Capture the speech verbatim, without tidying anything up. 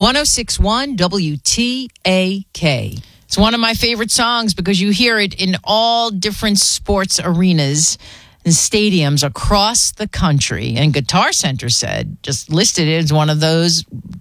ten sixty-one W T A K. It's one of my favorite songs because you hear it in all different sports arenas and stadiums across the country. And Guitar Center said, just listed it as one of those